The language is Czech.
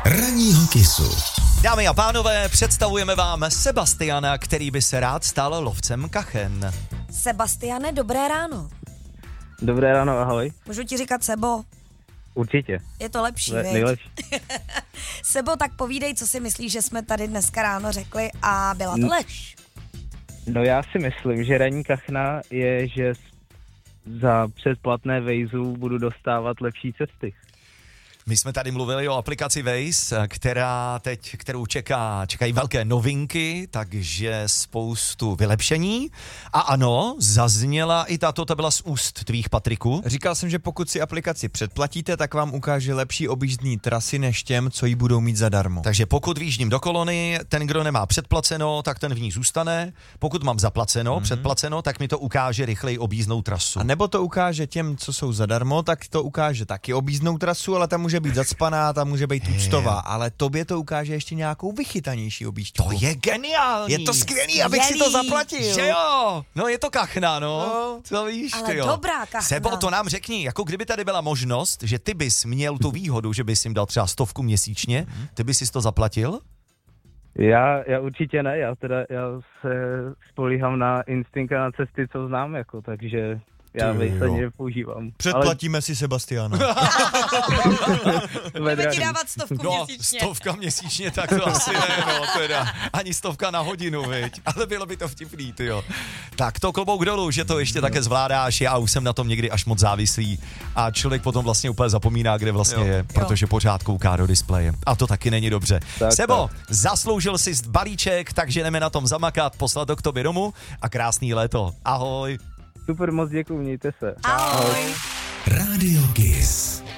Ranního Kissu. Dámy a pánové, představujeme vám Sebastiana, který by se rád stal lovcem kachen. Sebastiane, dobré ráno. Dobré ráno, ahoj. Můžu ti říkat Sebo? Určitě. Je to lepší, viď? Nejlepší. Sebo, tak povídej, co si myslíš, že jsme tady dneska ráno řekli a byla to lež. No já si myslím, že ranní kachna je, že za předplatné Waze budu dostávat lepší cesty. My jsme tady mluvili o aplikaci Waze, kterou čekají velké novinky, takže spoustu vylepšení. A ano, zazněla i tato, ta byla z úst tvých, Patriku. Říkal jsem, že pokud si aplikaci předplatíte, tak vám ukáže lepší objízdní trasy než těm, co ji budou mít zadarmo. Takže pokud výjíždím do kolony, ten, kdo nemá předplaceno, tak ten v ní zůstane. Pokud mám zaplaceno, předplaceno, tak mi to ukáže rychleji objízdnou trasu. A nebo to ukáže těm, co jsou zadarmo, tak to ukáže taky objízdnou trasu, ale tam může být zacpaná, tam může být úctová, ale tobě to ukáže ještě nějakou vychytanější objížďku. To je geniální. Je to skvělý, abych si to zaplatil. Že jo? No je to kachna, no. To víš, Ale ty jo. dobrá kachna. Sebo, to nám řekni, jako kdyby tady byla možnost, že ty bys měl tu výhodu, že bys jim dal třeba 100 měsíčně, ty bys si to zaplatil? Já určitě ne, já se spolíhám na instinkt a na cesty, co znám, jako, takže já Waze ani nepoužívám. Předplatíme si Sebastiana. Budeme ti dávat 100 No, měsíčně. 100 měsíčně, tak to asi ne, no, teda. Ani 100 na hodinu, viď. Ale bylo by to vtipný, tyjo. Tak to klobouk dolů, že to ještě také zvládáš, já už jsem na tom někdy až moc závislý a člověk potom vlastně úplně zapomíná, kde vlastně je, protože pořád kouká do displeje. A to taky není dobře. Tak, Sebo, zasloužil jsi balíček, takže jdeme na tom zamakat, poslat to k tobě domů a krásný léto. Ahoj. Super, moc děkuju, mějte se. Ahoj. Rádio Kiss.